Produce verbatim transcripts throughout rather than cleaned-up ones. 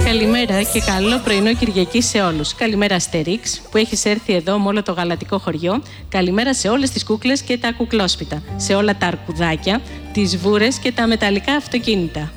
Καλημέρα και καλό πρωινό Κυριακή σε όλους. Καλημέρα Αστερίξ που έχεις έρθει εδώ με όλο το γαλατικό χωριό. Καλημέρα σε όλες τις κούκλες και τα κουκλόσπιτα. Σε όλα τα αρκουδάκια, τις βούρες και τα μεταλλικά αυτοκίνητα.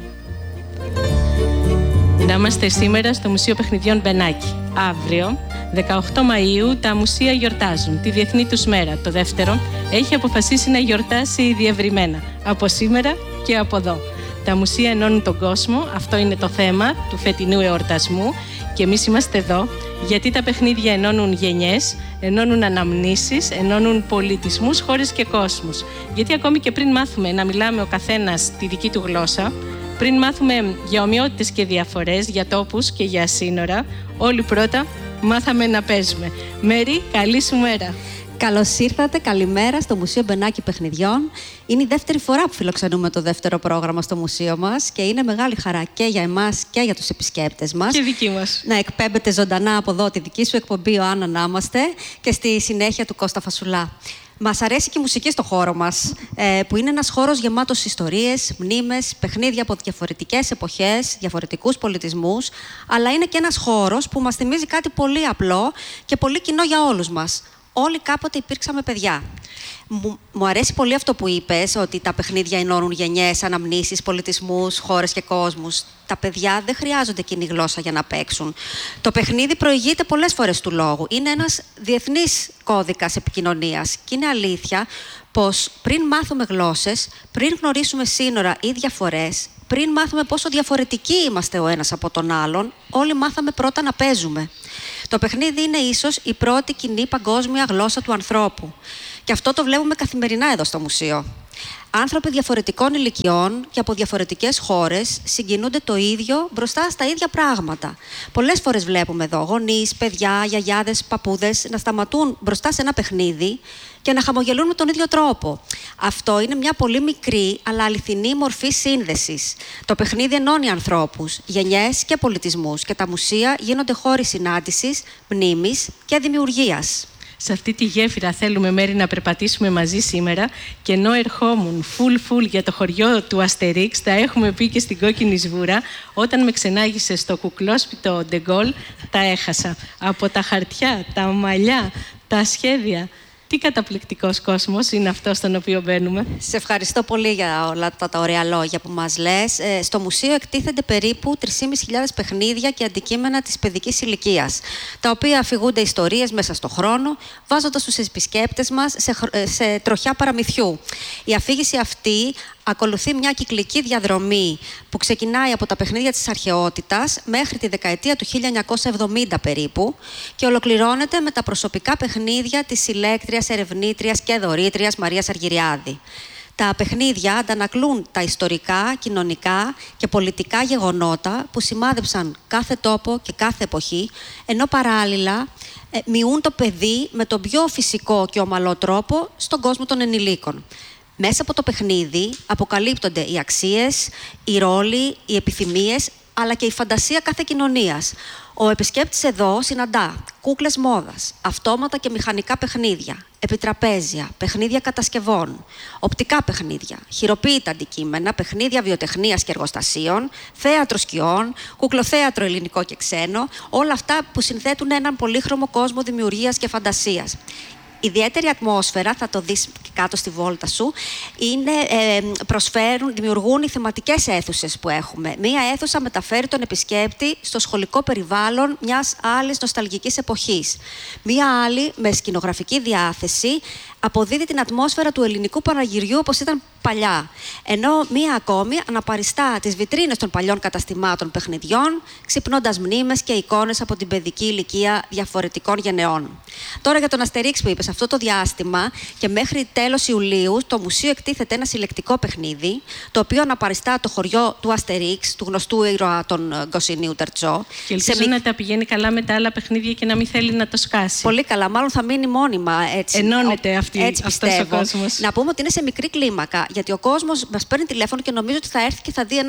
Να είμαστε σήμερα στο Μουσείο Παιχνιδιών Μπενάκη. Αύριο, δεκαοκτώ Μαΐου, τα μουσεία γιορτάζουν τη διεθνή τους μέρα. Το δεύτερο έχει αποφασίσει να γιορτάσει διευρυμένα. Από σήμερα και από εδώ. Τα μουσεία ενώνουν τον κόσμο, αυτό είναι το θέμα του φετινού εορτασμού και εμείς είμαστε εδώ γιατί τα παιχνίδια ενώνουν γενιές, ενώνουν αναμνήσεις, ενώνουν πολιτισμούς, χώρες και κόσμους. Γιατί ακόμη και πριν μάθουμε να μιλάμε ο καθένας τη δική του γλώσσα, πριν μάθουμε για ομοιότητες και διαφορές, για τόπους και για σύνορα, όλοι πρώτα μάθαμε να παίζουμε. Μέρη, καλή σου μέρα. Καλώς ήρθατε, καλημέρα στο Μουσείο Μπενάκη Παιχνιδιών. Είναι η δεύτερη φορά που φιλοξενούμε το δεύτερο πρόγραμμα στο μουσείο μας και είναι μεγάλη χαρά και για εμάς και για τους επισκέπτες μας. Και δική μας. Να εκπέμπετε ζωντανά από εδώ τη δική σου εκπομπή, ο Άννα Νάμαστε, και στη συνέχεια του Κώστα Φασουλά. Μας αρέσει και η μουσική στο χώρο μας, που είναι ένας χώρος γεμάτος ιστορίες, μνήμες, παιχνίδια από διαφορετικές εποχές, διαφορετικούς πολιτισμούς, αλλά είναι και ένας χώρος που μας θυμίζει κάτι πολύ απλό και πολύ κοινό για όλους μας. Όλοι κάποτε υπήρξαμε παιδιά. Μου, μου αρέσει πολύ αυτό που είπες, ότι τα παιχνίδια ενώνουν γενιές, αναμνήσεις, πολιτισμούς, χώρες και κόσμους. Τα παιδιά δεν χρειάζονται κοινή γλώσσα για να παίξουν. Το παιχνίδι προηγείται πολλές φορές του λόγου. Είναι ένας διεθνής κώδικας επικοινωνίας. Και είναι αλήθεια πως πριν μάθουμε γλώσσες, πριν γνωρίσουμε σύνορα ή διαφορές, πριν μάθουμε πόσο διαφορετικοί είμαστε ο ένας από τον άλλον, όλοι μάθαμε πρώτα να παίζουμε. Το παιχνίδι είναι ίσως η πρώτη κοινή παγκόσμια γλώσσα του ανθρώπου. Και αυτό το βλέπουμε καθημερινά εδώ στο μουσείο. Άνθρωποι διαφορετικών ηλικιών και από διαφορετικές χώρες συγκινούνται το ίδιο μπροστά στα ίδια πράγματα. Πολλές φορές βλέπουμε εδώ γονείς, παιδιά, γιαγιάδες, παππούδες να σταματούν μπροστά σε ένα παιχνίδι και να χαμογελούν με τον ίδιο τρόπο. Αυτό είναι μια πολύ μικρή αλλά αληθινή μορφή σύνδεσης. Το παιχνίδι ενώνει ανθρώπους, γενιές και πολιτισμούς και τα μουσεία γίνονται χώροι συνάντησης, μνήμης και δημιουργίας. Σε αυτή τη γέφυρα θέλουμε, Μέρη, να περπατήσουμε μαζί σήμερα και ενώ ερχόμουν full full για το χωριό του Αστερίξ, τα έχουμε πει και στην κόκκινη σβούρα, όταν με ξενάγησε στο κουκλόσπιτο Ντεγκόλ, τα έχασα. Από τα χαρτιά, τα μαλλιά, τα σχέδια. Τι καταπληκτικός κόσμος είναι αυτός στον οποίο μπαίνουμε. Σε ευχαριστώ πολύ για όλα τα, τα ωραία λόγια που μας λες. Ε, στο μουσείο εκτίθενται περίπου τρεις χιλιάδες πεντακόσια παιχνίδια και αντικείμενα της παιδικής ηλικίας, τα οποία αφηγούνται ιστορίες μέσα στο χρόνο, βάζοντας τους επισκέπτες μας σε, σε τροχιά παραμυθιού. Η αφήγηση αυτή ακολουθεί μια κυκλική διαδρομή που ξεκινάει από τα παιχνίδια της αρχαιότητας μέχρι τη δεκαετία του χίλια εννιακόσια εβδομήντα περίπου και ολοκληρώνεται με τα προσωπικά παιχνίδια της συλλέκτριας, ερευνήτριας και δωρήτριας Μαρίας Αργυριάδη. Τα παιχνίδια αντανακλούν τα ιστορικά, κοινωνικά και πολιτικά γεγονότα που σημάδεψαν κάθε τόπο και κάθε εποχή, ενώ παράλληλα ε, μειούν το παιδί με τον πιο φυσικό και ομαλό τρόπο στον κόσμο των ενηλίκων. Μέσα από το παιχνίδι αποκαλύπτονται οι αξίες, οι ρόλοι, οι επιθυμίες, αλλά και η φαντασία κάθε κοινωνίας. Ο επισκέπτης εδώ συναντά κούκλες μόδας, αυτόματα και μηχανικά παιχνίδια, επιτραπέζια, παιχνίδια κατασκευών, οπτικά παιχνίδια, χειροποίητα αντικείμενα, παιχνίδια βιοτεχνίας και εργοστασίων, θέατρο σκιών, κουκλοθέατρο ελληνικό και ξένο, όλα αυτά που συνθέτουν έναν πολύχρωμο κόσμο δημιουργίας και φαντασίας. Ιδιαίτερη ατμόσφαιρα, θα το δεις και κάτω στη βόλτα σου, είναι, ε, προσφέρουν, δημιουργούν οι θεματικές αίθουσες που έχουμε. Μία αίθουσα μεταφέρει τον επισκέπτη στο σχολικό περιβάλλον μιας άλλης νοσταλγικής εποχής. Μία άλλη, με σκηνογραφική διάθεση, αποδίδει την ατμόσφαιρα του ελληνικού πανηγυριού όπως ήταν παλιά. Ενώ μία ακόμη αναπαριστά τις βιτρίνες των παλιών καταστημάτων παιχνιδιών, ξυπνώντας μνήμες και εικόνες από την παιδική ηλικία διαφορετικών γενεών. Τώρα για τον Αστερίξ που είπες, αυτό το διάστημα και μέχρι τέλος Ιουλίου, το μουσείο εκτίθεται ένα συλλεκτικό παιχνίδι, το οποίο αναπαριστά το χωριό του Αστερίξ, του γνωστού ήρωα των Γκοσινίου Τερτζό. Και ελπίζω σε... να τα πηγαίνει καλά με τα άλλα παιχνίδια και να μην θέλει να το σκάσει. Πολύ καλά, μάλλον θα μείνει μόνιμα έτσι. Ενώνεται αυτή, έτσι αυτός ο κόσμος. Να πούμε ότι είναι σε μικρή κλίμακα, γιατί ο κόσμος μας παίρνει τηλέφωνο και νομίζω ότι θα έρθει και θα δει ένα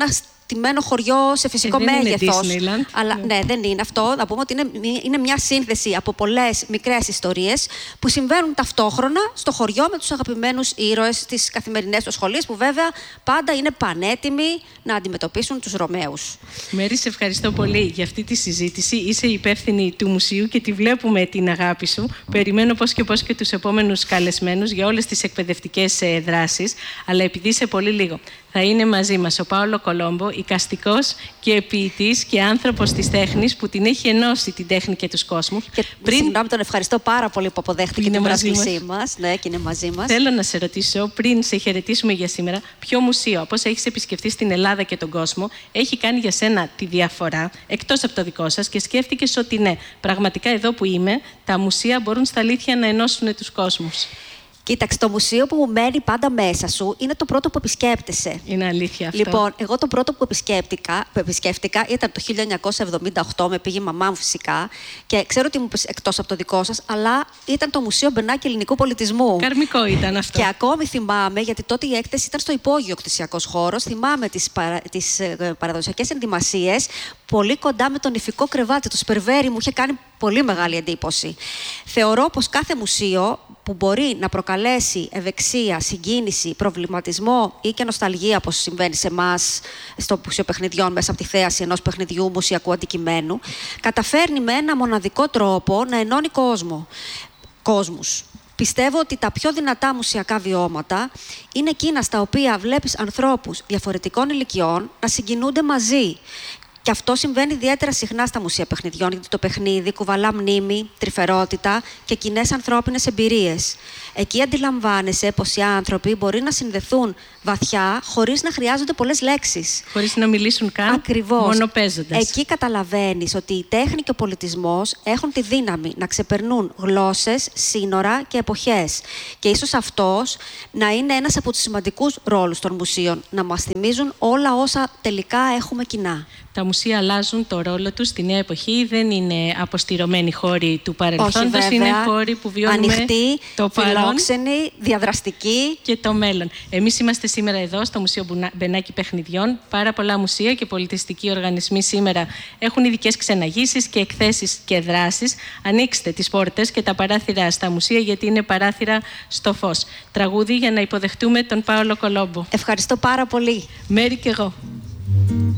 αναπτυμμένο χωριό σε φυσικό ε, δεν μέγεθος. Είναι Disneyland. Αλλά ναι. ναι, δεν είναι αυτό. Να πούμε ότι είναι, είναι μια σύνθεση από πολλές μικρές ιστορίες που συμβαίνουν ταυτόχρονα στο χωριό με τους αγαπημένους ήρωες στις καθημερινές του σχολείες, που βέβαια πάντα είναι πανέτοιμοι να αντιμετωπίσουν τους Ρωμαίους. Μέρη, σε ευχαριστώ πολύ για αυτή τη συζήτηση. Είσαι υπεύθυνη του μουσείου και τη βλέπουμε την αγάπη σου. Περιμένω πώς και πώς και τους επόμενους καλεσμένους για όλες τις εκπαιδευτικές δράσεις. Αλλά επειδή είσαι πολύ λίγο, θα είναι μαζί μας ο Πάολο Κολόμπο, εικαστικός και ποιητής και άνθρωπος της τέχνης που την έχει ενώσει την τέχνη και τους κόσμους. Και πριν... Συγγνώμη, τον ευχαριστώ πάρα πολύ που αποδέχτηκε την πρόσκλησή μας. Ναι, και είναι μαζί μας. Θέλω να σε ρωτήσω, πριν σε χαιρετήσουμε για σήμερα, ποιο μουσείο, όπως έχεις επισκεφτεί στην Ελλάδα και τον κόσμο, έχει κάνει για σένα τη διαφορά, εκτός από το δικό σας, και σκέφτηκες ότι ναι, πραγματικά εδώ που είμαι, τα μουσεία μπορούν στα αλήθεια να ενώσουν τους κόσμους. Κοίταξε, το μουσείο που μου μένει πάντα μέσα σου είναι το πρώτο που επισκέπτεσαι. Είναι αλήθεια αυτό. Λοιπόν, εγώ το πρώτο που επισκέπτηκα, που επισκέφτηκα ήταν το χίλια εννιακόσια εβδομήντα οκτώ, με πήγε η μαμά μου φυσικά. Και ξέρω ότι ήμουν εκτός από το δικό σας, αλλά ήταν το Μουσείο Μπενάκη Ελληνικού Πολιτισμού. Καρμικό ήταν αυτό. Και ακόμη θυμάμαι, γιατί τότε η έκθεση ήταν στο υπόγειο κτησιακός χώρος, θυμάμαι τις, παρα, τις ε, παραδοσιακές ενδυμασίες πολύ κοντά με τον Ιφικό κρεβάτι. Το Σπερβέρι μου είχε κάνει πολύ μεγάλη εντύπωση. Θεωρώ πως κάθε μουσείο που μπορεί να προκαλέσει ευεξία, συγκίνηση, προβληματισμό ή και νοσταλγία, όπως συμβαίνει σε εμάς στο Μουσείο Παιχνιδιών μέσα από τη θέαση ενός παιχνιδιού μουσιακού αντικειμένου, καταφέρνει με ένα μοναδικό τρόπο να ενώνει κόσμο, κόσμους. Πιστεύω ότι τα πιο δυνατά μουσιακά βιώματα είναι εκείνα στα οποία βλέπεις ανθρώπους διαφορετικών ηλικιών να συγκινούνται μαζί. Και αυτό συμβαίνει ιδιαίτερα συχνά στα μουσεία παιχνιδιών, γιατί το παιχνίδι κουβαλά μνήμη, τρυφερότητα και κοινές ανθρώπινες εμπειρίες. Εκεί αντιλαμβάνεσαι πως οι άνθρωποι μπορεί να συνδεθούν βαθιά, χωρίς να χρειάζονται πολλές λέξεις. Χωρίς να μιλήσουν καν, ακριβώς, μόνο παίζοντας. Εκεί καταλαβαίνεις ότι η τέχνη και ο πολιτισμός έχουν τη δύναμη να ξεπερνούν γλώσσες, σύνορα και εποχές. Και ίσως αυτός να είναι ένας από τους σημαντικούς ρόλους των μουσείων, να μας θυμίζουν όλα όσα τελικά έχουμε κοινά. Τα μουσεία αλλάζουν το ρόλο τους στη νέα εποχή. Δεν είναι αποστηρωμένοι χώροι του παρελθόντος. Είναι χώροι που βιώνουμε ανοιχτοί, το παρόν, φιλόξενοι, διαδραστικοί και το μέλλον. Εμείς είμαστε σήμερα εδώ στο Μουσείο Μπενάκη Παιχνιδιών. Πάρα πολλά μουσεία και πολιτιστικοί οργανισμοί σήμερα έχουν ειδικές ξεναγήσεις και εκθέσεις και δράσεις. Ανοίξτε τις πόρτες και τα παράθυρα στα μουσεία, γιατί είναι παράθυρα στο φως. Τραγούδι για να υποδεχτούμε τον Πάολο Κολόμπο. Ευχαριστώ πάρα πολύ. Μέρη και εγώ.